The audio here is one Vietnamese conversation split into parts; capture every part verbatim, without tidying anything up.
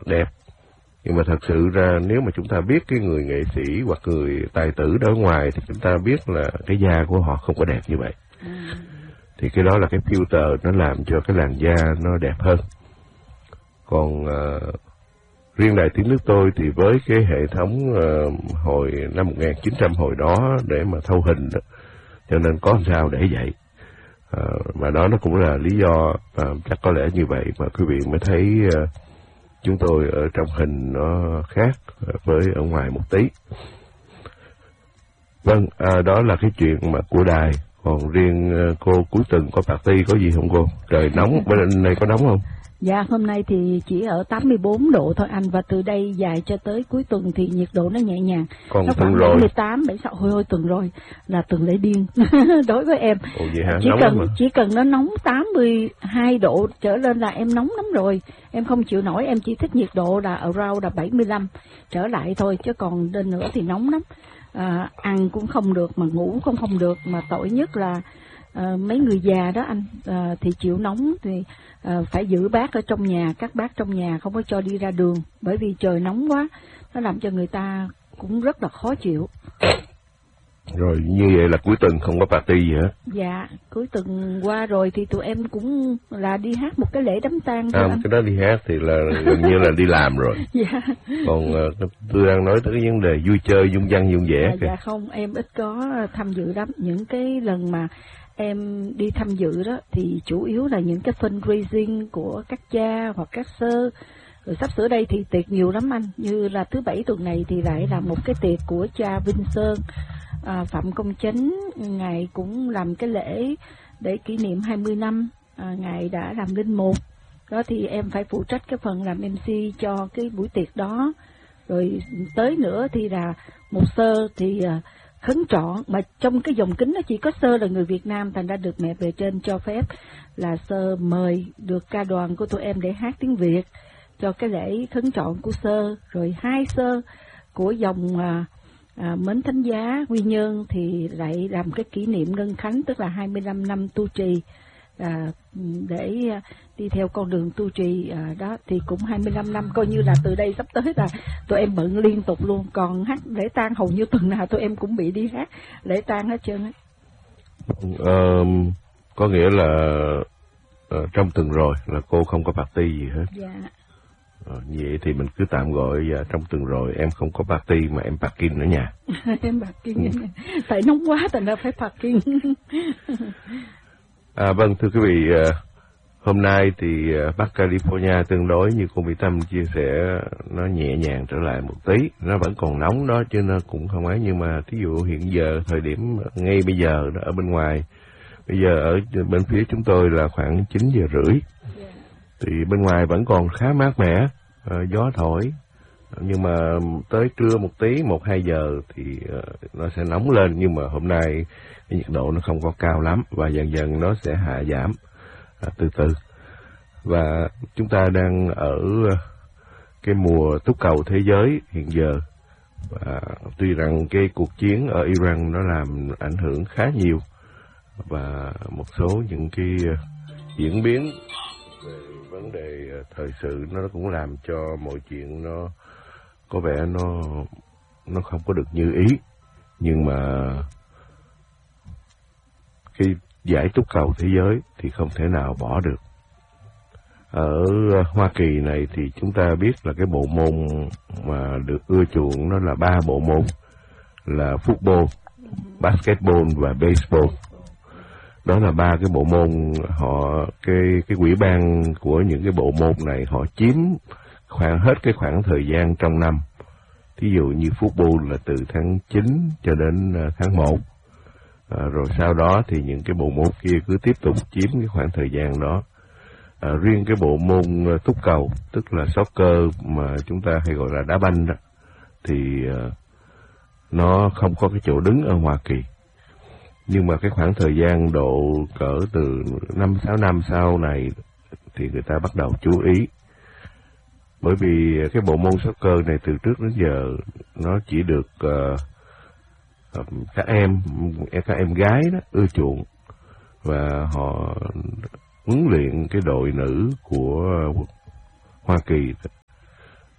đẹp. Nhưng mà thật sự ra nếu mà chúng ta biết cái người nghệ sĩ hoặc người tài tử đó ở ngoài thì chúng ta biết là cái da của họ không có đẹp như vậy. Ừ. Thì cái đó là cái filter nó làm cho cái làn da nó đẹp hơn. Còn uh, riêng Đài Tiếng Nước Tôi thì với cái hệ thống uh, hồi năm một nghìn chín trăm hồi đó để mà thâu hình đó, cho nên có làm sao để vậy. Uh, mà đó nó cũng là lý do uh, chắc có lẽ như vậy mà quý vị mới thấy uh, chúng tôi ở trong hình nó khác với ở ngoài một tí. Vâng, à, đó là cái chuyện mà của đài. Còn riêng cô cuối tuần có party có gì không cô? Trời nóng, bên này có nóng không? Dạ, hôm nay thì chỉ ở tám mươi bốn độ thôi anh, và từ đây dài cho tới cuối tuần thì nhiệt độ nó nhẹ nhàng. Còn nó khoảng bảy mươi tám, bảy mươi sáu, hồi hồi tuần rồi là tuần lễ điên đối với em. Ồ, vậy hả? Chỉ nóng cần mà. chỉ cần nó nóng tám mươi hai độ trở lên là em nóng lắm rồi. Em không chịu nổi, em chỉ thích nhiệt độ là around là bảy mươi lăm trở lại thôi, chứ còn lên nữa thì nóng lắm. À, ăn cũng không được mà ngủ cũng không được, mà tội nhất là à, mấy người già đó anh à, thì chịu nóng thì à, phải giữ bác ở trong nhà, các bác trong nhà không có cho đi ra đường, bởi vì trời nóng quá nó làm cho người ta cũng rất là khó chịu. Rồi như vậy là cuối tuần không có party gì hả? Dạ, cuối tuần qua rồi thì tụi em cũng là đi hát một cái lễ đám tang thôi à, anh. Cái đó đi hát thì là gần như là đi làm rồi. Dạ. Còn uh, tôi đang nói tới cái vấn đề vui chơi, dung văn, dung vẻ. À, dạ không, em ít có tham dự lắm. Những cái lần mà em đi tham dự đó thì chủ yếu là những cái fundraising của các cha hoặc các sơ. Rồi sắp sửa đây thì tiệc nhiều lắm anh. Như là thứ bảy tuần này thì lại là một cái tiệc của cha Vinh Sơn, à, Phạm Công Chánh. Ngài cũng làm cái lễ để kỷ niệm hai mươi năm à, Ngài đã làm linh mục. Đó thì em phải phụ trách cái phần làm em xê cho cái buổi tiệc đó. Rồi tới nữa thì là một sơ thì uh, khấn trọn, mà trong cái dòng kính nó chỉ có sơ là người Việt Nam, thành ra được mẹ bề trên cho phép là sơ mời được ca đoàn của tụi em để hát tiếng Việt cho cái lễ khấn trọn của sơ. Rồi hai sơ của dòng uh, uh, Mến Thánh Giá Quy Nhơn thì lại làm cái kỷ niệm ngân khánh, tức là hai mươi lăm năm tu trì. À, để đi theo con đường tu trì à, đó thì cũng hai mươi lăm năm, coi như là từ đây sắp tới là tụi em bận liên tục luôn. Còn hát lễ tang hầu như tuần nào tụi em cũng bị đi hát lễ tang hết trơn á. Ờ, có nghĩa là uh, trong tuần rồi là cô không có party gì hết. Dạ. Ờ, vậy thì mình cứ tạm gọi uh, trong tuần rồi em không có party mà em parking ở nhà. Em parking ừ. Tại nóng quá thành ra phải parking. À, vâng, thưa quý vị, hôm nay thì Bắc California tương đối như cô Mỹ Tâm chia sẻ nó nhẹ nhàng trở lại một tí. Nó vẫn còn nóng đó chứ nó cũng không ấy, nhưng mà thí dụ hiện giờ, thời điểm ngay bây giờ đó, ở bên ngoài, bây giờ ở bên phía chúng tôi là khoảng chín giờ rưỡi. Thì bên ngoài vẫn còn khá mát mẻ, gió thổi. Nhưng mà tới trưa một tí, một hai giờ thì nó sẽ nóng lên. Nhưng mà hôm nay cái nhiệt độ nó không có cao lắm và dần dần nó sẽ hạ giảm à, từ từ. Và chúng ta đang ở cái mùa túc cầu thế giới hiện giờ. Và tuy rằng cái cuộc chiến ở Iran nó làm ảnh hưởng khá nhiều và một số những cái diễn biến về vấn đề thời sự nó cũng làm cho mọi chuyện nó có vẻ nó nó không có được như ý. Nhưng mà cái giải túc cầu thế giới thì không thể nào bỏ được. Ở Hoa Kỳ này thì chúng ta biết là cái bộ môn mà được ưa chuộng nó là ba bộ môn, là football, basketball và baseball. Đó là ba cái bộ môn họ cái cái ủy ban của những cái bộ môn này họ chiếm khoảng hết cái khoảng thời gian trong năm. Thí dụ như football là từ tháng chín cho đến tháng một. À, rồi sau đó thì những cái bộ môn kia cứ tiếp tục chiếm cái khoảng thời gian đó. À, riêng cái bộ môn túc cầu, tức là soccer mà chúng ta hay gọi là đá banh đó, thì uh, nó không có cái chỗ đứng ở Hoa Kỳ. Nhưng mà cái khoảng thời gian độ cỡ từ năm sáu năm sau này thì người ta bắt đầu chú ý. Bởi vì cái bộ môn soccer này từ trước đến giờ nó chỉ được uh, các em các em gái đó ưa chuộng, và họ huấn luyện cái đội nữ của Hoa Kỳ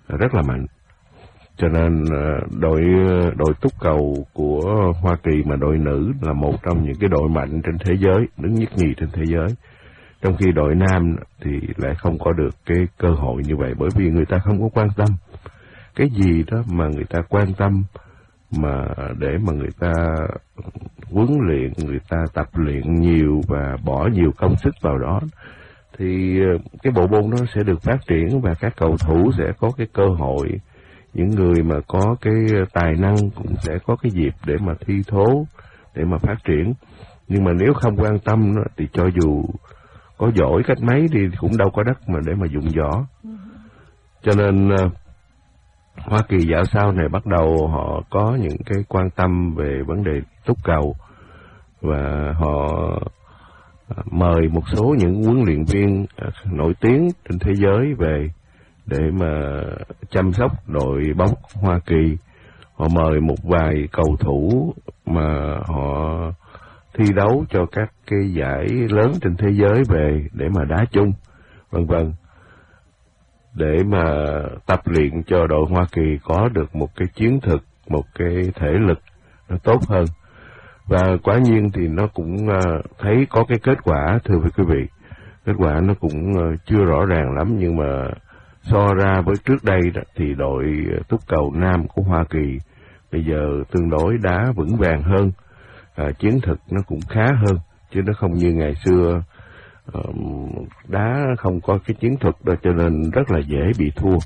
rất là mạnh. Cho nên đội đội túc cầu của Hoa Kỳ mà đội nữ là một trong những cái đội mạnh trên thế giới, đứng nhất nhì trên thế giới. Trong khi đội nam thì lại không có được cái cơ hội như vậy, bởi vì người ta không có quan tâm. Cái gì đó mà người ta quan tâm mà để mà người ta huấn luyện, người ta tập luyện nhiều và bỏ nhiều công sức vào đó, thì cái bộ môn đó sẽ được phát triển và các cầu thủ sẽ có cái cơ hội. Những người mà có cái tài năng cũng sẽ có cái dịp để mà thi thố, để mà phát triển. Nhưng mà nếu không quan tâm thì cho dù có giỏi cách mấy thì cũng đâu có đất mà để mà dụng võ. Cho nên Hoa Kỳ dạo sau này bắt đầu họ có những cái quan tâm về vấn đề túc cầu, và họ mời một số những huấn luyện viên nổi tiếng trên thế giới về để mà chăm sóc đội bóng Hoa Kỳ. Họ mời một vài cầu thủ mà họ thi đấu cho các cái giải lớn trên thế giới về để mà đá chung, vân vân, để mà tập luyện cho đội Hoa Kỳ có được một cái chiến thực, một cái thể lực nó tốt hơn. Và quả nhiên thì nó cũng thấy có cái kết quả, thưa quý vị. Kết quả nó cũng chưa rõ ràng lắm, nhưng mà so ra với trước đây đó, thì đội túc cầu nam của Hoa Kỳ bây giờ tương đối đá vững vàng hơn, à, chiến thực nó cũng khá hơn, chứ nó không như ngày xưa uh, đá không có cái chiến thuật đó, cho nên rất là dễ bị thua.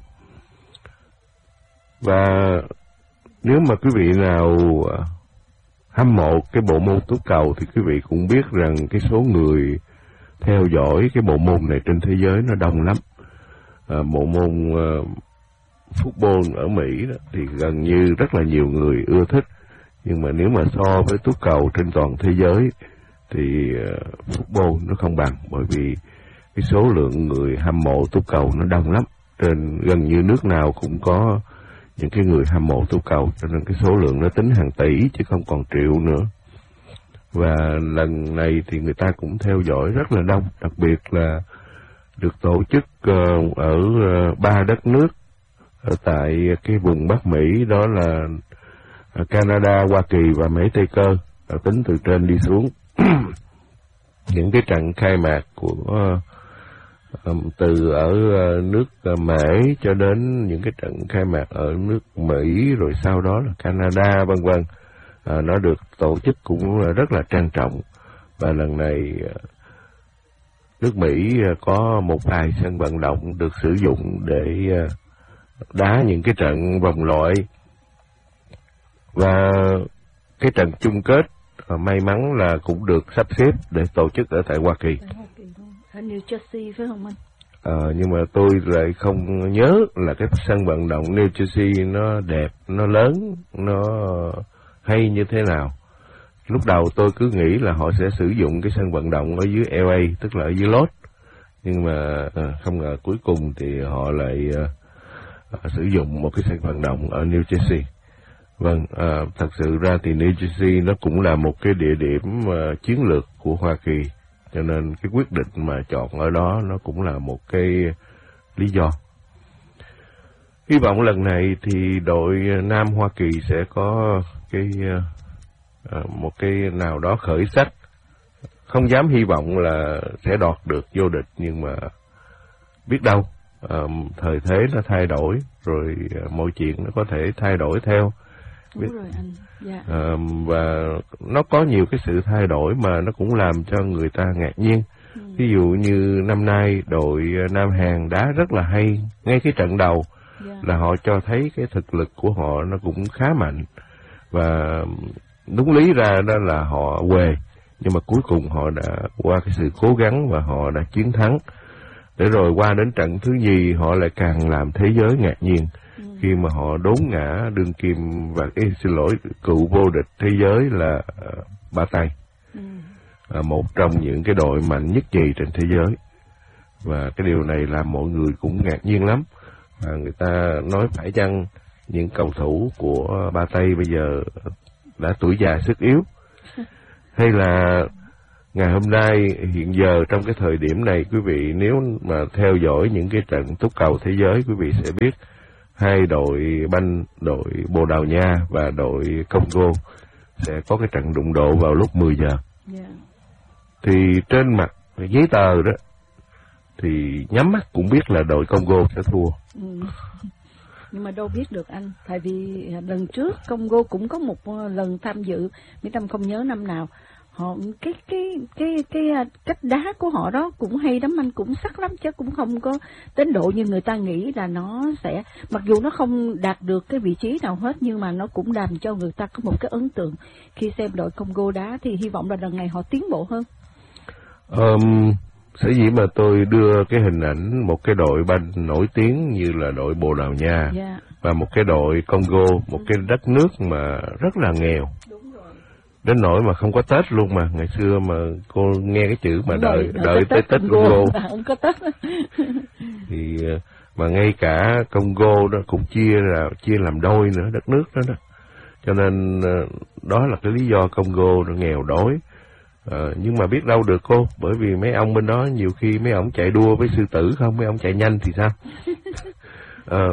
Và nếu mà quý vị nào uh, hâm mộ cái bộ môn túc cầu thì quý vị cũng biết rằng cái số người theo dõi cái bộ môn này trên thế giới nó đông lắm. À, bộ môn uh, football ở Mỹ đó, thì gần như rất là nhiều người ưa thích, nhưng mà nếu mà so với túc cầu trên toàn thế giới thì uh, football nó không bằng, bởi vì cái số lượng người hâm mộ túc cầu nó đông lắm, trên gần như nước nào cũng có những cái người hâm mộ túc cầu, cho nên cái số lượng nó tính hàng tỷ chứ không còn triệu nữa. Và lần này thì người ta cũng theo dõi rất là đông, đặc biệt là được tổ chức uh, ở uh, ba đất nước ở tại cái vùng Bắc Mỹ, đó là uh, Canada, Hoa Kỳ và Mỹ Tây Cơ, uh, tính từ trên đi xuống. Những cái trận khai mạc của uh, um, từ ở uh, nước uh, Mễ cho đến những cái trận khai mạc ở nước Mỹ, rồi sau đó là Canada, vân vân, uh, nó được tổ chức cũng uh, rất là trang trọng. Và lần này uh, nước Mỹ có một vài sân vận động được sử dụng để đá những cái trận vòng loại. Và cái trận chung kết may mắn là cũng được sắp xếp để tổ chức ở tại Hoa Kỳ. Ở New Jersey phải không anh? Ờ, nhưng mà tôi lại không nhớ là cái sân vận động New Jersey nó đẹp, nó lớn, nó hay như thế nào. Lúc đầu tôi cứ nghĩ là họ sẽ sử dụng cái sân vận động ở dưới L A, tức là ở dưới Los, nhưng mà à, không ngờ cuối cùng thì họ lại à, sử dụng một cái sân vận động ở New Jersey. Vâng, à, thật sự ra thì New Jersey nó cũng là một cái địa điểm à, chiến lược của Hoa Kỳ, cho nên cái quyết định mà chọn ở đó nó cũng là một cái lý do. Hy vọng lần này thì đội Nam Hoa Kỳ sẽ có cái à, một cái nào đó khởi sắc. Không dám hy vọng là sẽ đoạt được vô địch, nhưng mà biết đâu, à, thời thế nó thay đổi, rồi à, mọi chuyện nó có thể thay đổi theo. Đúng biết, rồi anh. Dạ. À, và nó có nhiều cái sự thay đổi mà nó cũng làm cho người ta ngạc nhiên. Ừ. Ví dụ như năm nay đội Nam Hàn đá rất là hay, ngay cái trận đầu dạ. là họ cho thấy cái thực lực của họ nó cũng khá mạnh, và đúng lý ra đó là họ què, nhưng mà cuối cùng họ đã qua cái sự cố gắng và họ đã chiến thắng. Để rồi qua đến trận thứ nhì họ lại càng làm thế giới ngạc nhiên ừ. khi mà họ đốn ngã đương kim và cái xin lỗi cựu vô địch thế giới là uh, Ba Tây, ừ. uh, một trong những cái đội mạnh nhất nhì trên thế giới. Và cái điều này làm mọi người cũng ngạc nhiên lắm. Và người ta nói phải chăng những cầu thủ của Ba Tây bây giờ đã tuổi già sức yếu, hay là ngày hôm nay hiện giờ trong cái thời điểm này, quý vị nếu mà theo dõi những cái trận túc cầu thế giới, quý vị sẽ biết hai đội banh, đội Bồ Đào Nha và đội Congo sẽ có cái trận đụng độ vào lúc mười giờ. Yeah. Thì trên mặt giấy tờ đó thì nhắm mắt cũng biết là đội Congo sẽ thua. Ừ. Nhưng mà đâu biết được anh, tại vì lần trước Congo cũng có một lần tham dự, Mỹ Tâm không nhớ năm nào. Họ cái cái cái cái cách đá của họ đó cũng hay lắm anh, cũng sắc lắm, chứ cũng không có đến độ như người ta nghĩ là nó sẽ, mặc dù nó không đạt được cái vị trí nào hết, nhưng mà nó cũng làm cho người ta có một cái ấn tượng khi xem đội Congo đá. Thì hy vọng là lần này họ tiến bộ hơn. Um, sở dĩ mà tôi đưa cái hình ảnh một cái đội banh nổi tiếng như là đội Bồ Đào Nha, yeah, và một cái đội Congo, một ừ. cái đất nước mà rất là nghèo. Đúng rồi. Đến nỗi mà không có Tết luôn mà. Ngày xưa mà cô nghe cái chữ mà đợi rồi, đợi tới Tết Congo. Không có Tết. Thì mà ngay cả Congo đó cũng chia là chia làm đôi nữa, đất nước đó đó. Cho nên đó là cái lý do Congo nó nghèo đói. Ờ, nhưng mà biết đâu được cô, bởi vì mấy ông bên đó nhiều khi mấy ông chạy đua với sư tử không, mấy ông chạy nhanh thì sao? ờ,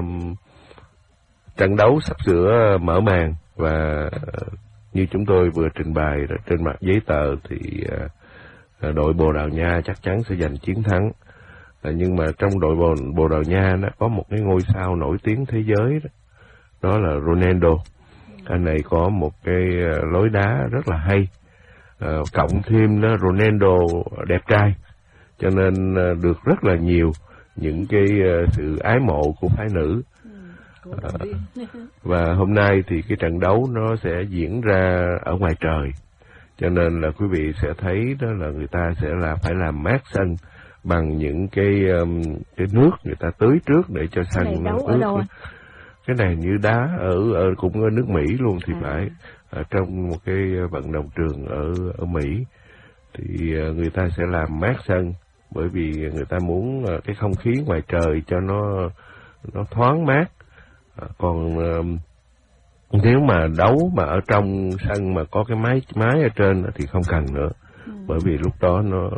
trận đấu sắp sửa mở màn và như chúng tôi vừa trình bày trên mặt giấy tờ thì uh, đội Bồ Đào Nha chắc chắn sẽ giành chiến thắng. Uh, nhưng mà trong đội Bồ, Bồ Đào Nha nó có một cái ngôi sao nổi tiếng thế giới đó, đó là Ronaldo. Anh này có một cái uh, lối đá rất là hay. Uh, cộng thêm đó Ronaldo đẹp trai, cho nên uh, được rất là nhiều những cái uh, sự ái mộ của phái nữ. Uh, và hôm nay thì cái trận đấu nó sẽ diễn ra ở ngoài trời, cho nên là quý vị sẽ thấy đó là người ta sẽ là phải làm mát sân bằng những cái um, cái nước người ta tưới trước để cho sân nó ướt. Cái này như đá ở, ở cũng ở nước Mỹ luôn thì à. phải ở trong một cái vận động trường ở ở Mỹ thì người ta sẽ làm mát sân, bởi vì người ta muốn cái không khí ngoài trời cho nó nó thoáng mát. À, còn uh, nếu mà đấu mà ở trong sân mà có cái mái mái ở trên thì không cần nữa, ừ. bởi vì lúc đó nó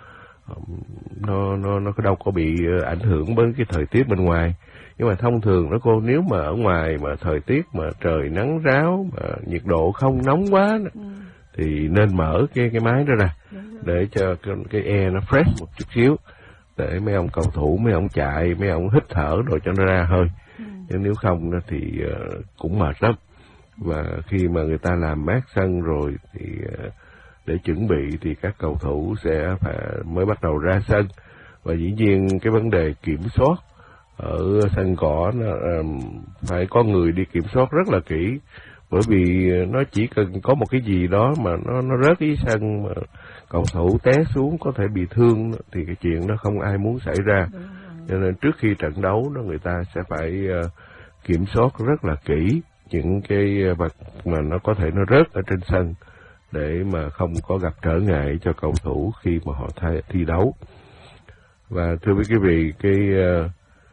nó nó nó đâu có bị ảnh hưởng bởi cái thời tiết bên ngoài. Nhưng mà thông thường đó cô, nếu mà ở ngoài mà thời tiết mà trời nắng ráo mà nhiệt độ không nóng quá đó, ừ. thì nên mở cái cái máy đó ra để cho cái, cái air nó fresh một chút xíu, để mấy ông cầu thủ mấy ông chạy mấy ông hít thở rồi cho nó ra hơi. Ừ. Nhưng nếu không thì uh, cũng mệt lắm. Và khi mà người ta làm mát sân rồi thì uh, để chuẩn bị thì các cầu thủ sẽ phải mới bắt đầu ra sân. Và dĩ nhiên cái vấn đề kiểm soát ở sân cỏ nó um, phải có người đi kiểm soát rất là kỹ, bởi vì nó chỉ cần có một cái gì đó mà nó nó rớt dưới sân mà cầu thủ té xuống có thể bị thương thì cái chuyện đó không ai muốn xảy ra. Cho nên trước khi trận đấu đó người ta sẽ phải uh, kiểm soát rất là kỹ những cái vật mà nó có thể nó rớt ở trên sân để mà không có gặp trở ngại cho cầu thủ khi mà họ thi, thi đấu. Và thưa quý vị, cái uh,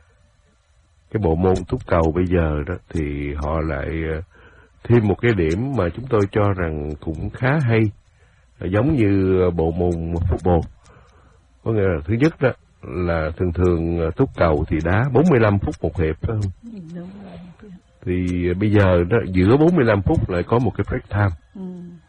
cái bộ môn túc cầu bây giờ đó thì họ lại uh, thêm một cái điểm mà chúng tôi cho rằng cũng khá hay, giống như bộ môn football. Có nghĩa là thứ nhất đó là thường thường túc cầu thì đá bốn mươi lăm phút một hiệp, phải không? Đúng rồi. Thì bây giờ đó giữa bốn mươi lăm phút lại có một cái break time. Ừ.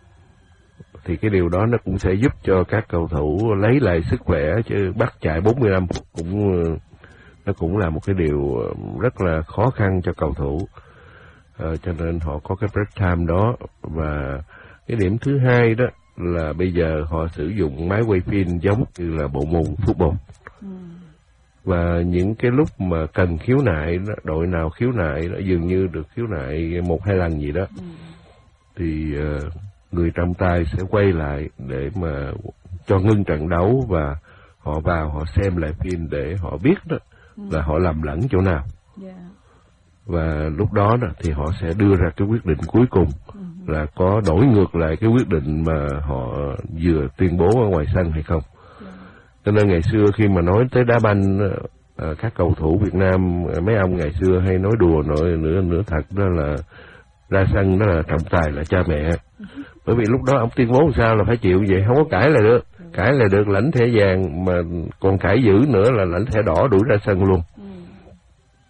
Thì cái điều đó nó cũng sẽ giúp cho các cầu thủ lấy lại sức khỏe, chứ bắt chạy bốn mươi lăm phút cũng nó cũng là một cái điều rất là khó khăn cho cầu thủ. À, cho nên họ có cái break time đó. Và cái điểm thứ hai đó là bây giờ họ sử dụng máy quay phim giống như là bộ môn football. Ừ. Và những cái lúc mà cần khiếu nại, đội nào khiếu nại dường như được khiếu nại một hai lần gì đó, ừ. thì uh, người trọng tài sẽ quay lại để mà cho ngưng trận đấu và họ vào họ xem lại phim để họ biết đó ừ. là họ lầm lẫn chỗ nào. Yeah. Và lúc đó, đó thì họ sẽ đưa ra cái quyết định cuối cùng ừ. là có đổi ngược lại cái quyết định mà họ vừa tuyên bố ở ngoài sân hay không. Cho nên ngày xưa khi mà nói tới đá banh, à, các cầu thủ Việt Nam, mấy ông ngày xưa hay nói đùa nữa nữa nữa thật đó là ra sân đó là trọng tài là cha mẹ. Bởi vì lúc đó ông tuyên bố sao là phải chịu vậy, không có cãi lại được. Cãi lại được lãnh thẻ vàng, mà còn cãi dữ nữa là lãnh thẻ đỏ đuổi ra sân luôn.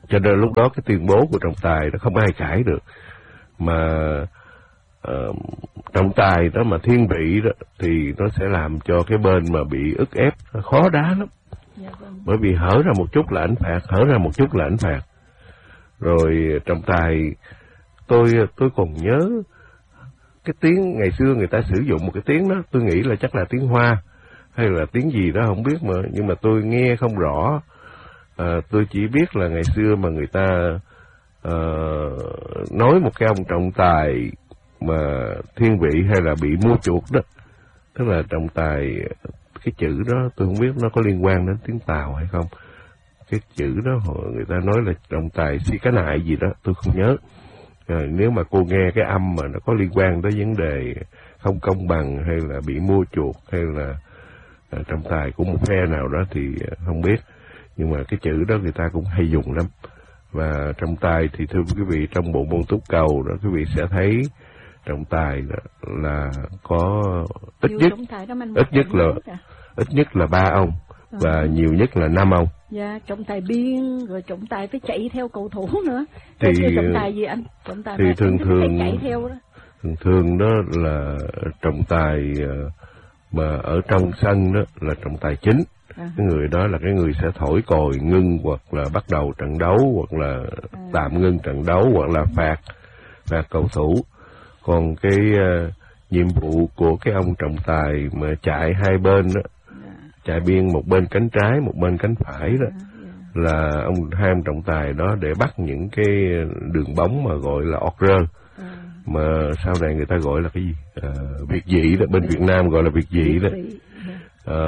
Cho nên lúc đó cái tuyên bố của trọng tài nó không ai cãi được. Mà uh, trọng tài đó mà thiên vị đó thì nó sẽ làm cho cái bên mà bị ức ép khó đá lắm. Dạ, vâng. Bởi vì hở ra một chút là ảnh phạt, hở ra một chút là ảnh phạt. Rồi trọng tài, tôi tôi còn nhớ cái tiếng ngày xưa người ta sử dụng một cái tiếng đó, tôi nghĩ là chắc là tiếng Hoa hay là tiếng gì đó không biết mà, nhưng mà tôi nghe không rõ. À, tôi chỉ biết là ngày xưa mà người ta à, nói một cái ông trọng tài mà thiên vị hay là bị mua chuộc đó, tức là trọng tài, cái chữ đó tôi không biết nó có liên quan đến tiếng Tàu hay không. Cái chữ đó họ người ta nói là trọng tài si cá nại gì đó, tôi không nhớ. À, nếu mà cô nghe cái âm mà nó có liên quan tới vấn đề không công bằng hay là bị mua chuộc hay là à, trọng tài của một phe nào đó thì không biết. Nhưng mà cái chữ đó người ta cũng hay dùng lắm. Và trọng tài thì thưa quý vị, trong bộ môn túc cầu đó quý vị sẽ thấy trọng tài đó là có ít nhất ít nhất là ít nhất là ba ông và ừ. nhiều nhất là năm ông. Dạ, trọng tài biên rồi trọng tài phải chạy theo cầu thủ nữa. Thì trọng tài gì anh? Trọng tài thì thường thường chạy theo đó. Thường thường đó là trọng tài mà ở trong sân đó là trọng tài chính. À. Cái người đó là cái người sẽ thổi còi ngưng hoặc là bắt đầu trận đấu hoặc là à. tạm ngưng trận đấu hoặc là phạt phạt cầu thủ. Còn cái uh, nhiệm vụ của cái ông trọng tài mà chạy hai bên đó, chạy biên một bên cánh trái một bên cánh phải đó, là ông hai ông trọng tài đó để bắt những cái đường bóng mà gọi là order, mà sau này người ta gọi là cái gì, à, việt dị đó, bên Việt Nam gọi là việt dị đó. À,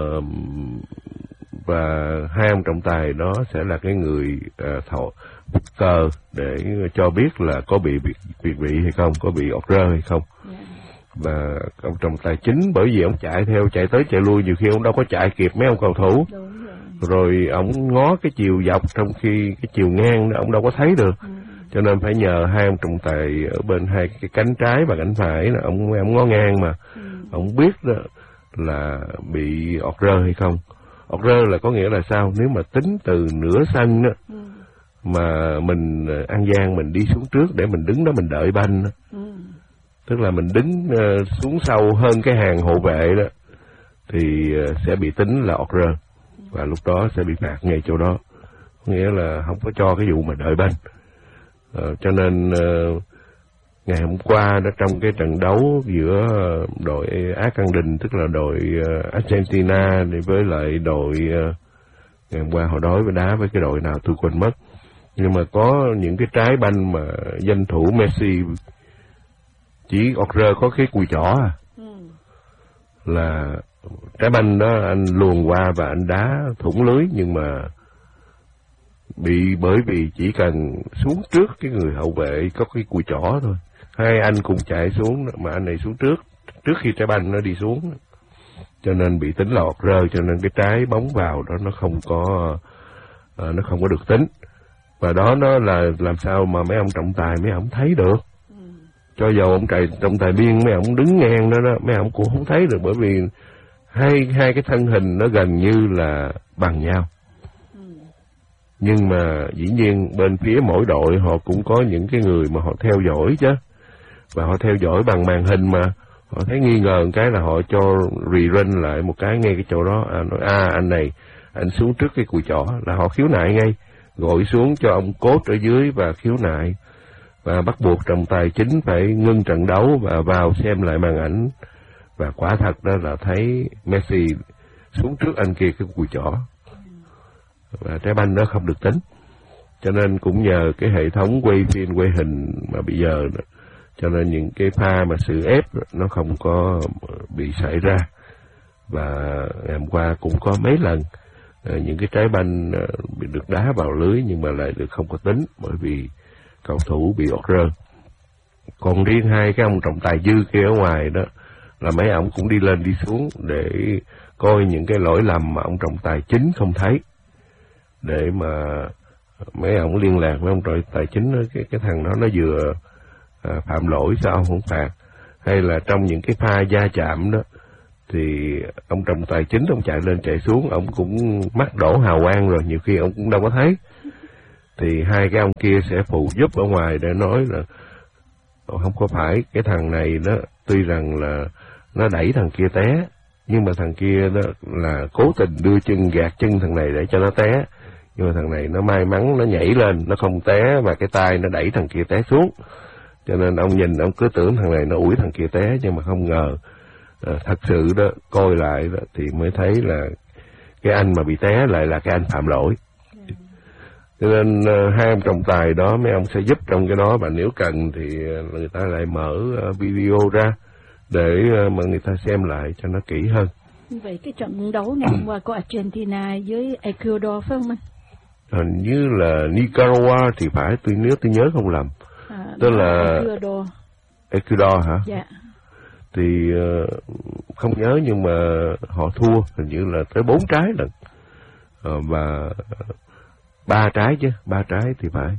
và hai ông trọng tài đó sẽ là cái người à, thổi cờ để cho biết là có bị việt việt vị hay không, có bị order hay không. Và ông trọng tài chính bởi vì ông chạy theo, chạy tới chạy lui, nhiều khi ông đâu có chạy kịp mấy ông cầu thủ, rồi. rồi ông ngó cái chiều dọc trong khi cái chiều ngang đó ông đâu có thấy được, ừ. cho nên phải nhờ hai ông trọng tài ở bên hai cái cánh trái và cánh phải là ông ông ngó ngang mà, ừ. ông biết đó là bị order hay không. Order là có nghĩa là sao? Nếu mà tính từ nửa sân đó, ừ. mà mình ăn gian mình đi xuống trước để mình đứng đó mình đợi banh đó. Ừ. Tức là mình đứng uh, xuống sâu hơn cái hàng hộ vệ đó thì uh, sẽ bị tính là order và lúc đó sẽ bị phạt ngay chỗ đó, nghĩa là không có cho cái vụ mà đợi banh. Uh, cho nên uh, ngày hôm qua đó trong cái trận đấu giữa đội Á Căng Đình, tức là đội uh, Argentina với lại đội uh, ngày hôm qua họ đối với đá với cái đội nào tôi quên mất, nhưng mà có những cái trái banh mà danh thủ Messi chỉ order có cái cùi chỏ à, ừ. là trái banh đó anh luồn qua và anh đá thủng lưới, nhưng mà bị bởi vì chỉ cần xuống trước cái người hậu vệ có cái cùi chỏ thôi, hai anh cùng chạy xuống mà anh này xuống trước trước khi trái banh nó đi xuống, cho nên bị tính là order, cho nên cái trái bóng vào đó nó không có uh, nó không có được tính. Và đó nó là làm sao mà mấy ông trọng tài mấy ông thấy được. Cho dù ông trọng trọng tài biên mấy ông đứng ngang đó, đó mấy ông cũng không thấy được, bởi vì hai hai cái thân hình nó gần như là bằng nhau. Ừ. Nhưng mà dĩ nhiên bên phía mỗi đội họ cũng có những cái người mà họ theo dõi chứ, và họ theo dõi bằng màn hình mà họ thấy nghi ngờ một cái là họ cho rerun lại một cái ngay cái chỗ đó, à, nói à anh này anh xuống trước cái cùi chỏ, là họ khiếu nại ngay, gọi xuống cho ông coach ở dưới và khiếu nại. Và bắt buộc trọng tài chính phải ngưng trận đấu và vào xem lại màn ảnh. Và quả thật đó là thấy Messi xuống trước anh kia cái cùi chỏ. Và trái banh đó không được tính. Cho nên cũng nhờ cái hệ thống quay phim, quay hình mà bây giờ đó, cho nên những cái pha mà sự ép nó không có bị xảy ra. Và ngày hôm qua cũng có mấy lần những cái trái banh bị được đá vào lưới nhưng mà lại được không có tính, bởi vì cầu thủ bị order. Còn riêng hai cái ông trọng tài dư kia ở ngoài đó là mấy ông cũng đi lên đi xuống để coi những cái lỗi lầm mà ông trọng tài chính không thấy, để mà mấy ông liên lạc với ông trọng tài chính đó, cái cái thằng đó nó vừa à, phạm lỗi sao ông không phạt, hay là trong những cái pha va chạm đó thì ông trọng tài chính ông chạy lên chạy xuống ông cũng mắt đổ hào quang rồi, nhiều khi ông cũng đâu có thấy. thì hai cái ông kia sẽ phụ giúp ở ngoài để nói là không có phải, cái thằng này đó tuy rằng là nó đẩy thằng kia té, nhưng mà thằng kia đó là cố tình đưa chân gạt chân thằng này để cho nó té, nhưng mà thằng này nó may mắn nó nhảy lên, nó không té, và cái tay nó đẩy thằng kia té xuống. Cho nên ông nhìn, ông cứ tưởng thằng này nó ủi thằng kia té, nhưng mà không ngờ à, thật sự đó, coi lại đó, thì mới thấy là cái anh mà bị té lại là cái anh phạm lỗi. Cho nên uh, hai ông trọng tài đó, mấy ông sẽ giúp trong cái đó, và nếu cần thì uh, người ta lại mở uh, video ra để uh, mà người ta xem lại cho nó kỹ hơn. Vậy cái trận đấu ngày hôm qua của Argentina với Ecuador phải không anh? Hình như là Nicaragua thì phải, tôi nếu tôi nhớ không lầm. À, tức là Ecuador. Ecuador hả? Dạ. Thì uh, không nhớ, nhưng mà họ thua hình như là tới bốn trái lần, uh, và ba trái chứ, ba trái thì phải.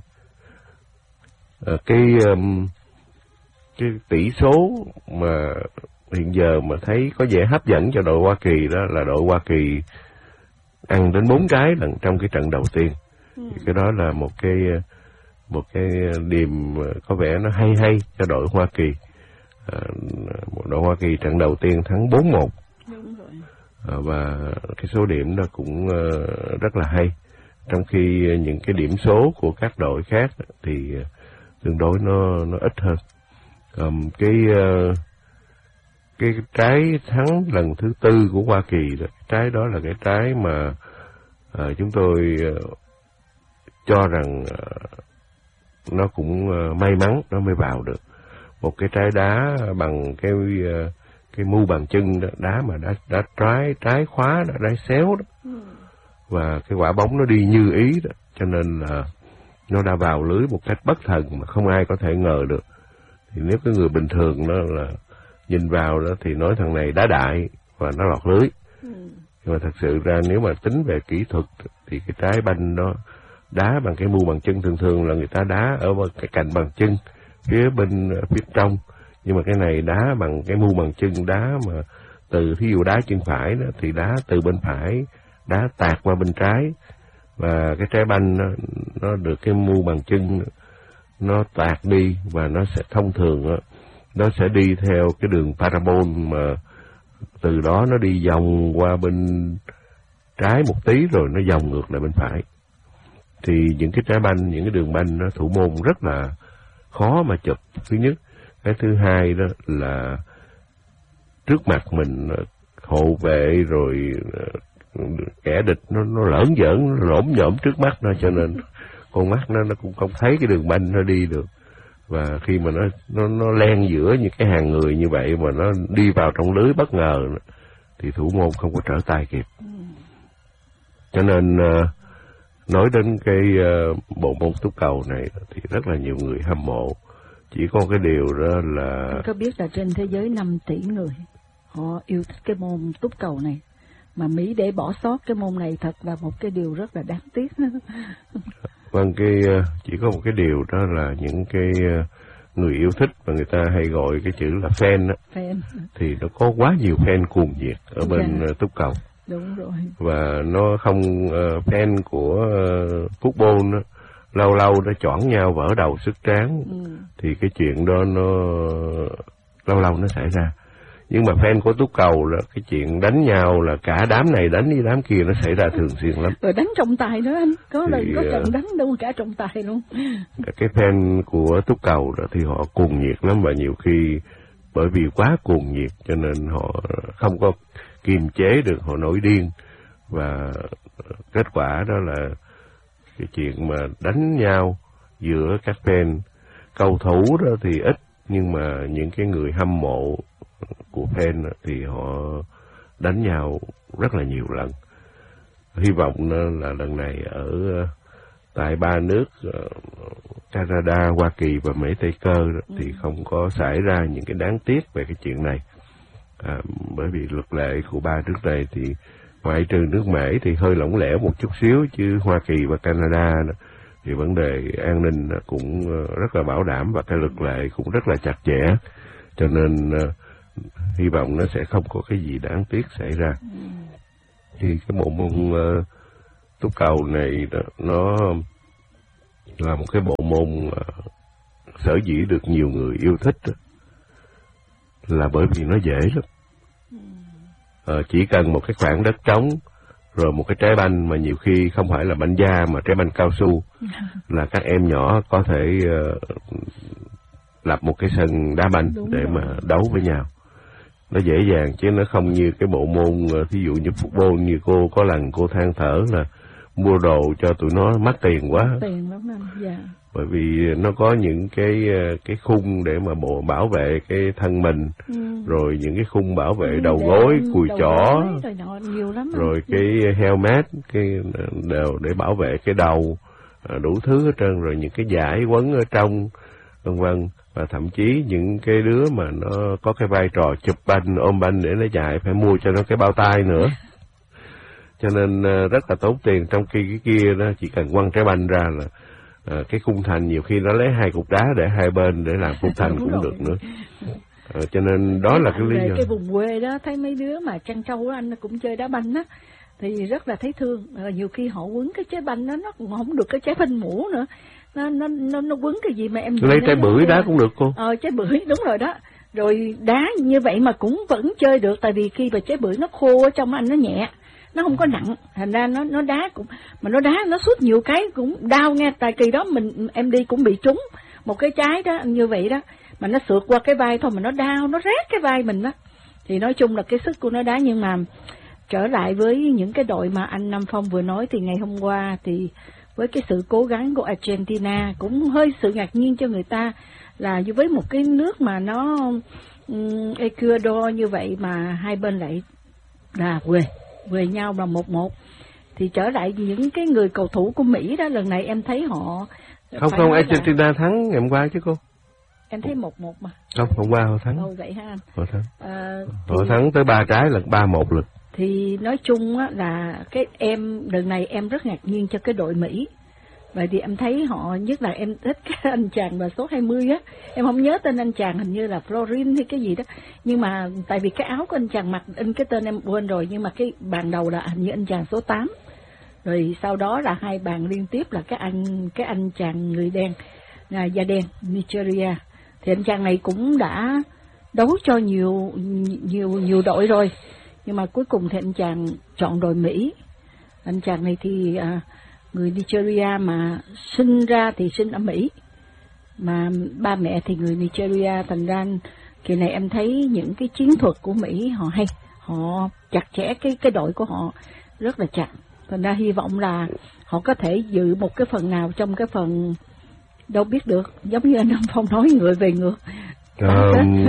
Uh, cái um, cái tỷ số mà hiện giờ mà thấy có vẻ hấp dẫn cho đội Hoa Kỳ đó là đội Hoa Kỳ ăn đến bốn trái lần trong cái trận đầu tiên. Ừ. Thì cái đó là một cái một cái điểm có vẻ nó hay hay cho đội Hoa Kỳ. À, đội Hoa Kỳ trận đầu tiên thắng bốn một. Đúng rồi. À, và cái số điểm đó cũng uh, rất là hay. Trong khi những cái điểm số của các đội khác thì tương đối nó nó ít hơn. Um, cái uh, cái trái thắng lần thứ tư của Hoa Kỳ đó, trái đó là cái trái mà uh, chúng tôi uh, cho rằng uh, nó cũng uh, may mắn nó mới vào được. Một cái trái đá bằng cái uh, cái mu bàn chân đó, đá mà đá đá trái trái khóa đó, đá xéo đó. Ừ. Và cái quả bóng nó đi như ý đó, cho nên là nó đã vào lưới một cách bất thần mà không ai có thể ngờ được. Thì nếu cái người bình thường đó là nhìn vào đó thì nói thằng này đá đại và nó lọt lưới. Ừ. Nhưng mà thật sự ra nếu mà tính về kỹ thuật thì cái trái banh đó đá bằng cái mu bàn chân, thường thường là người ta đá ở cái cạnh bàn chân phía bên phía trong, nhưng mà cái này đá bằng cái mu bàn chân, đá mà từ thí dụ đá chân phải đó thì đá từ bên phải đá tạt qua bên trái, và cái trái banh nó, nó được cái mu bàn chân nó tạt đi, và nó sẽ thông thường đó, nó sẽ đi theo cái đường parabol mà từ đó nó đi vòng qua bên trái một tí rồi nó vòng ngược lại bên phải. Thì những cái trái banh, những cái đường banh nó thủ môn rất là khó mà chụp, thứ nhất. Cái thứ hai đó là trước mặt mình hộ vệ rồi kẻ địch nó nó lởn giỡn, nó lổm nhổm trước mắt nó, cho nên con mắt nó nó cũng không thấy cái đường banh nó đi được. Và khi mà nó nó nó len giữa những cái hàng người như vậy mà nó đi vào trong lưới bất ngờ thì thủ môn không có trở tay kịp. Cho nên uh, nói đến cái uh, bộ môn túc cầu này thì rất là nhiều người hâm mộ. Chỉ có cái điều đó là anh có biết là trên thế giới năm tỷ người họ yêu thích cái môn túc cầu này, mà Mỹ để bỏ sót cái môn này thật là một cái điều rất là đáng tiếc. Vâng, cái chỉ có một cái điều đó là những cái người yêu thích mà người ta hay gọi cái chữ là fan đó, fan. Thì nó có quá nhiều fan cuồng nhiệt ở bên yeah. túc cầu. Đúng rồi. Và nó không uh, fan của uh, football đó, lâu lâu nó chọn nhau vỡ đầu sức tráng, ừ. thì cái chuyện đó nó lâu lâu nó xảy ra. Nhưng mà fan của túc cầu là cái chuyện đánh nhau là cả đám này đánh với đám kia nó xảy ra thường xuyên lắm. Rồi đánh trọng tài nữa anh, có lần có trận đánh đâu cả trọng tài luôn. Cái fan của túc cầu đó thì họ cuồng nhiệt lắm, và nhiều khi bởi vì quá cuồng nhiệt cho nên họ không có kiềm chế được, họ nổi điên, và kết quả đó là cái chuyện mà đánh nhau giữa các fan. Cầu thủ đó thì ít, nhưng mà những cái người hâm mộ của fan thì họ đánh nhau rất là nhiều lần. Hy vọng là lần này ở tại ba nước Canada, Hoa Kỳ và Mỹ Tây Cơ thì không có xảy ra những cái đáng tiếc về cái chuyện này. À, bởi vì luật lệ của ba nước này thì ngoại trừ nước Mỹ thì hơi lỏng lẻo một chút xíu, chứ Hoa Kỳ và Canada thì vấn đề an ninh cũng rất là bảo đảm, và cái luật lệ cũng rất là chặt chẽ, cho nên uh, hy vọng nó sẽ không có cái gì đáng tiếc xảy ra. Thì cái bộ môn uh, túc cầu này đó, nó là một cái bộ môn uh, sở dĩ được nhiều người yêu thích đó, là bởi vì nó dễ lắm. Uh, chỉ cần một cái khoảng đất trống, rồi một cái trái banh mà nhiều khi không phải là banh da mà trái banh cao su, là các em nhỏ có thể uh, lập một cái sân đá banh. Đúng để rồi. Mà đấu với nhau. Nó dễ dàng chứ nó không như cái bộ môn thí dụ như football, như cô có lần cô than thở là mua đồ cho tụi nó mắc tiền quá. Tiền lắm anh, dạ. Bởi vì nó có những cái cái khung để mà bộ bảo vệ cái thân mình, ừ. rồi những cái khung bảo vệ ừ, đầu gối, cùi chỏ, rồi, nhiều lắm rồi cái helmet, cái đều để bảo vệ cái đầu, đủ thứ hết trơn, rồi những cái dải quấn ở trong, vân vân. Và thậm chí những cái đứa mà nó có cái vai trò chụp banh, ôm banh để nó chạy, phải mua cho nó cái bao tay nữa. Cho nên rất là tốn tiền, trong khi cái kia đó chỉ cần quăng trái banh ra là à, cái khung thành nhiều khi nó lấy hai cục đá để hai bên để làm khung thành cũng rồi. Được nữa. À, cho nên đó là cái lý do. Cái vùng quê đó thấy mấy đứa mà trăn trâu đó, anh cũng chơi đá banh á, thì rất là thấy thương. À, nhiều khi họ quấn cái trái banh đó, nó cũng không được cái trái banh mũ nữa. Nó nó nó nó quấn cái gì mà em lấy trái bưởi đá cũng được cô. Ờ trái bưởi đúng rồi đó. Rồi đá như vậy mà cũng vẫn chơi được, tại vì khi mà trái bưởi nó khô ở trong anh nó nhẹ, nó không có nặng, thành ra nó nó đá cũng mà nó đá nó suốt nhiều cái cũng đau nghe. Tại kỳ đó mình em đi cũng bị trúng một cái trái đó như vậy đó, mà nó sượt qua cái vai thôi mà nó đau, nó rát cái vai mình đó. Thì nói chung là cái sức của nó đá. Nhưng mà trở lại với những cái đội mà anh Nam Phong vừa nói, thì ngày hôm qua thì với cái sự cố gắng của Argentina cũng hơi sự ngạc nhiên cho người ta, là với một cái nước mà nó um, Ecuador như vậy mà hai bên lại là quê quê nhau là một một. Thì trở lại những cái người cầu thủ của Mỹ đó, lần này em thấy họ không không Argentina là... thắng ngày hôm qua chứ cô. Em thấy một một mà. Không, hôm qua họ thắng. Ồ vậy ha anh. Họ thắng. À, họ thì... thắng tới ba trái là ba một lực. Thì nói chung á là cái em lần này em rất ngạc nhiên cho cái đội Mỹ. Vậy thì em thấy họ, nhất là em thích cái anh chàng mà số hai mươi á, em không nhớ tên anh chàng, hình như là Florin hay cái gì đó. Nhưng mà tại vì cái áo của anh chàng mặc in cái tên em quên rồi, nhưng mà cái bàn đầu là hình như anh chàng số tám. Rồi sau đó là hai bàn liên tiếp là cái anh cái anh chàng người đen, là da đen Nigeria. Thì anh chàng này cũng đã đấu cho nhiều nhiều nhiều đội rồi, nhưng mà cuối cùng thì anh chàng chọn đội Mỹ. Anh chàng này thì à, người Nigeria mà sinh ra thì sinh ở Mỹ, mà ba mẹ thì người Nigeria, thành ra kỳ này em thấy những cái chiến thuật của Mỹ họ hay, họ chặt chẽ cái cái đội của họ rất là chặt. Thành ra hy vọng là họ có thể dự một cái phần nào trong cái phần đâu biết được, giống như anh Nam Phong nói, người về ngược. Um,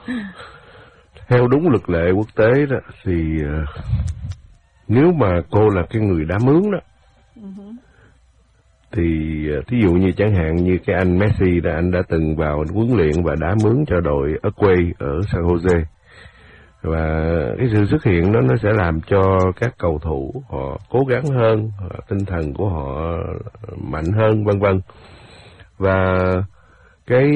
theo đúng luật lệ quốc tế đó thì uh, nếu mà cô là cái người đá mướn đó, uh-huh. thì thí dụ như chẳng hạn như cái anh Messi đó, anh đã từng vào huấn luyện và đá mướn cho đội ở quê ở San Jose, và cái sự xuất hiện đó nó sẽ làm cho các cầu thủ họ cố gắng hơn, tinh thần của họ mạnh hơn, vân vân. Và cái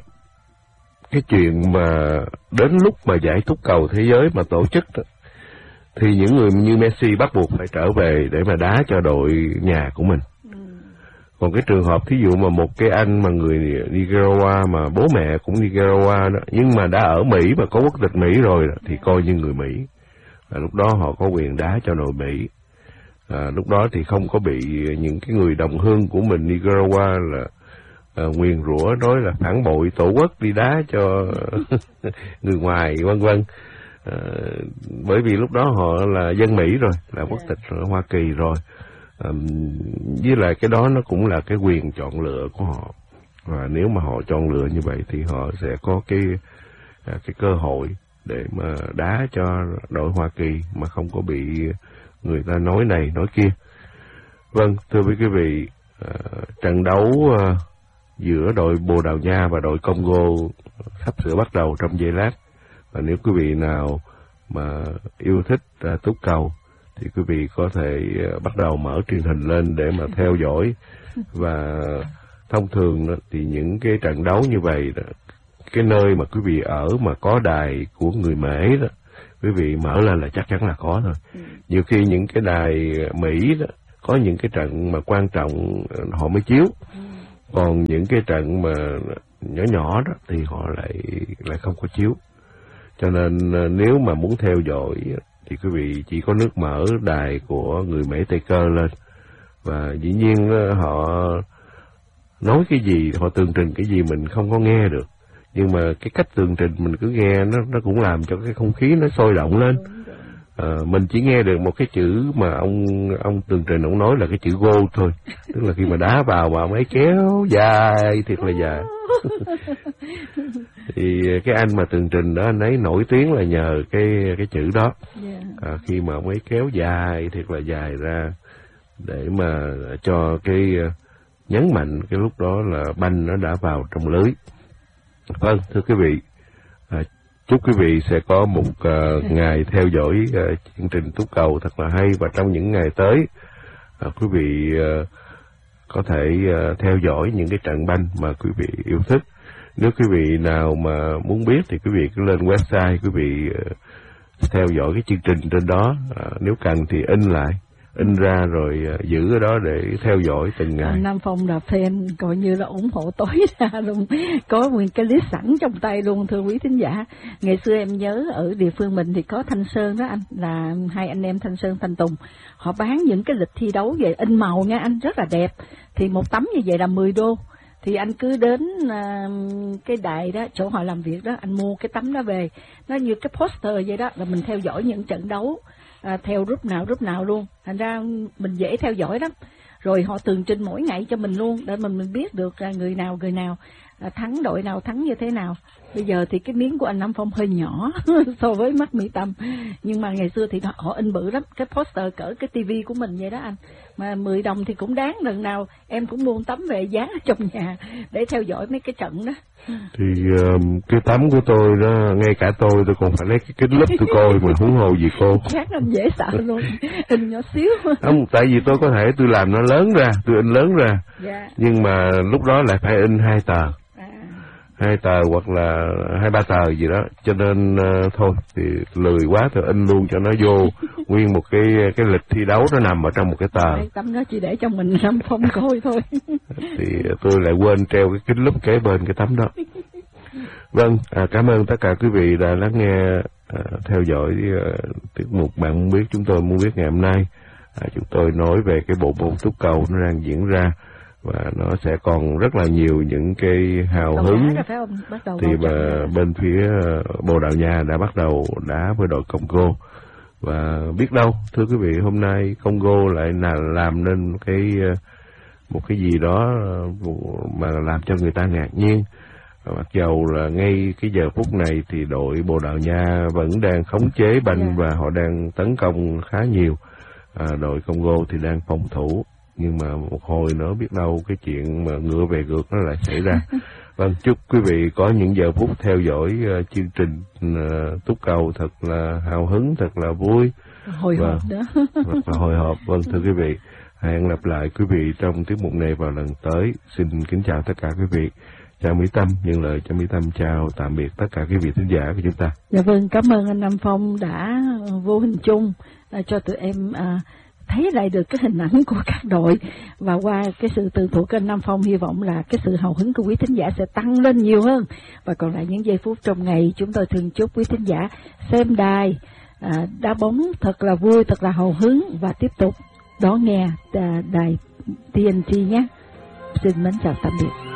cái chuyện mà đến lúc mà giải túc cầu thế giới mà tổ chức đó, thì những người như Messi bắt buộc phải trở về để mà đá cho đội nhà của mình. Còn cái trường hợp thí dụ mà một cái anh mà người Nicaragua mà bố mẹ cũng Nicaragua đó, nhưng mà đã ở Mỹ mà có quốc tịch Mỹ rồi đó, thì coi như người Mỹ. Và lúc đó họ có quyền đá cho đội Mỹ. À, lúc đó thì không có bị những cái người đồng hương của mình Nicaragua là à, nguyền rủa nói là phản bội tổ quốc đi đá cho người ngoài, vân vân. À, bởi vì lúc đó họ là dân Mỹ rồi, là quốc tịch ở Hoa Kỳ rồi. À, với lại cái đó nó cũng là cái quyền chọn lựa của họ, và nếu mà họ chọn lựa như vậy thì họ sẽ có cái à, cái cơ hội để mà đá cho đội Hoa Kỳ mà không có bị người ta nói này nói kia. Vâng, thưa quý vị, à, trận đấu à, giữa đội Bồ Đào Nha và đội Congo sắp sửa bắt đầu trong giây lát, và nếu quý vị nào mà yêu thích à, túc cầu thì quý vị có thể bắt đầu mở truyền hình lên để mà theo dõi. Và thông thường đó, thì những cái trận đấu như vậy đó, cái nơi mà quý vị ở mà có đài của người Mễ đó, quý vị mở lên là chắc chắn là có thôi. Ừ. Nhiều khi những cái đài Mỹ đó có những cái trận mà quan trọng họ mới chiếu. Ừ. Còn những cái trận mà nhỏ nhỏ đó thì họ lại lại không có chiếu. Cho nên nếu mà muốn theo dõi thì quý vị chỉ có nước mở đài của người Mễ Tây Cơ lên, và dĩ nhiên họ nói cái gì, họ tường trình cái gì mình không có nghe được, nhưng mà cái cách tường trình mình cứ nghe nó nó cũng làm cho cái không khí nó sôi động lên. À, mình chỉ nghe được một cái chữ mà ông ông tường trình ông nói là cái chữ goal thôi, tức là khi mà đá vào mà mấy kéo dài thiệt là dài. Thì cái anh mà tường trình đó, anh ấy nổi tiếng là nhờ cái cái chữ đó. À, khi mà ông ấy kéo dài thiệt là dài ra để mà cho cái nhấn mạnh cái lúc đó là banh nó đã vào trong lưới. Vâng, thưa quý vị, à, chúc quý vị sẽ có một uh, ngày theo dõi uh, chương trình Túc Cầu thật là hay, và trong những ngày tới uh, quý vị uh, có thể uh, theo dõi những cái trận banh mà quý vị yêu thích. Nếu quý vị nào mà muốn biết thì quý vị cứ lên website, quý vị uh, theo dõi cái chương trình trên đó. Uh, nếu cần thì in lại, in ra rồi uh, giữ ở đó để theo dõi từng ngày. Anh Nam Phong là fan coi như là ủng hộ tối ra luôn, có nguyên cái list sẵn trong tay luôn, thưa quý thính giả. Ngày xưa em nhớ ở địa phương mình thì có Thanh Sơn đó anh, là hai anh em Thanh Sơn Thanh Tùng, họ bán những cái lịch thi đấu về in màu nha anh, rất là đẹp. Thì một tấm như vậy là mười đô. Thì anh cứ đến uh, cái đài đó, chỗ họ làm việc đó, anh mua cái tấm đó về, nó như cái poster vậy đó, là mình theo dõi những trận đấu à, theo group nào group nào luôn, thành ra mình dễ theo dõi lắm. Rồi họ tường trình mỗi ngày cho mình luôn, để mình mình biết được à, người nào người nào à, thắng, đội nào thắng như thế nào. Bây giờ thì cái miếng của anh Nam Phong hơi nhỏ so với mắt Mỹ Tâm, nhưng mà ngày xưa thì họ in bự lắm, cái poster cỡ cái tivi của mình vậy đó anh, mà mười đồng thì cũng đáng. Lần nào em cũng mua tấm về dán ở trong nhà để theo dõi mấy cái trận đó. Thì uh, cái tấm của tôi đó, ngay cả tôi tôi còn phải lấy cái kính lúp tôi coi, mà huống hồ gì cô. Chắc anh dễ sợ luôn, in nhỏ xíu. Không, tại vì tôi có thể tôi làm nó lớn ra, tôi in lớn ra, dạ. Nhưng mà lúc đó lại phải in hai tờ, à. hai tờ hoặc là hai ba tờ gì đó, cho nên uh, thôi thì lười quá thì in luôn cho nó vô nguyên một cái cái lịch thi đấu nó nằm ở trong một cái tờ. Đấy, tấm đó chỉ để cho mình Nam Phong coi thôi. Thì tôi lại quên treo cái kính lúp kế bên cái tấm đó. Vâng, à, cảm ơn tất cả quý vị đã lắng nghe, à, theo dõi à, tiết mục Bạn Muốn Biết. Chúng tôi muốn biết ngày hôm nay, à, chúng tôi nói về cái bộ môn túc cầu nó đang diễn ra, và nó sẽ còn rất là nhiều những cái hào Đầu hứng. thì mà bên phía Bồ Đào Nha đã bắt đầu đá với đội Congo, và biết đâu thưa quý vị, hôm nay Congo lại là làm nên cái một cái gì đó mà làm cho người ta ngạc nhiên. Mặc dầu là ngay cái giờ phút này thì đội Bồ Đào Nha vẫn đang khống chế banh, yeah. và họ đang tấn công khá nhiều. À, đội Congo thì đang phòng thủ, nhưng mà một hồi nữa biết đâu cái chuyện mà ngựa về ngược nó lại xảy ra. Vâng, chúc quý vị có những giờ phút theo dõi uh, chương trình uh, túc cầu thật là hào hứng, thật là vui, hồi hộp đó. Thật là hồi hộp. Vâng, thưa quý vị, hẹn gặp lại quý vị trong tiết mục này vào lần tới. Xin kính chào tất cả quý vị. Chào Mỹ Tâm, nhân lời cho Mỹ Tâm chào tạm biệt tất cả quý vị thính giả của chúng ta. Dạ vâng, cảm ơn anh Nam Phong đã vô hình chung uh, cho tụi em uh, thấy lại được cái hình ảnh của các đội, và qua cái sự tường thuật của anh Nam Phong, hy vọng là cái sự hào hứng của quý thính giả sẽ tăng lên nhiều hơn. Và còn lại những giây phút trong ngày, chúng tôi thường chúc quý thính giả xem đài à, đá bóng thật là vui, thật là hào hứng, và tiếp tục đón nghe à, đài tê en tê nhé. Xin mến chào tạm biệt.